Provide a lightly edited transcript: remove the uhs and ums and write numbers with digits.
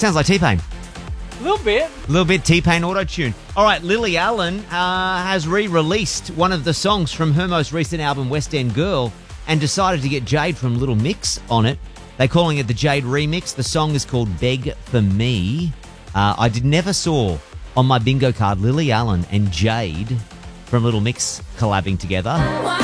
Sounds like T-Pain. A little bit. A little bit T-Pain auto-tune. All right, Lily Allen has re-released one of the songs from her most recent album, West End Girl, and decided to get Jade from Little Mix on it. They're calling it the Jade Remix. The song is called Beg For Me. I never saw on my bingo card Lily Allen and Jade from Little Mix collabing together.